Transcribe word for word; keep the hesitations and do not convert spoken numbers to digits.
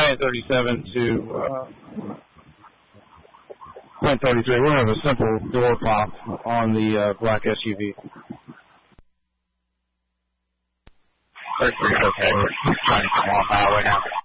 Payne thirty-seven to uh, Payne thirty-three. We're going to have a simple door pop on the uh, black S U V. thirty-three is okay. We're trying to come off highway now.